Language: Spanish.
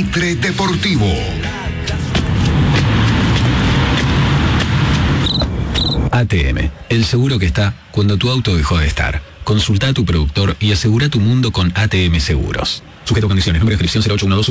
Mitre Deportivo. ATM, el seguro que está cuando tu auto dejó de estar. Consulta a tu productor y asegura tu mundo con ATM Seguros. Sujeto a condiciones. Número de inscripción 0812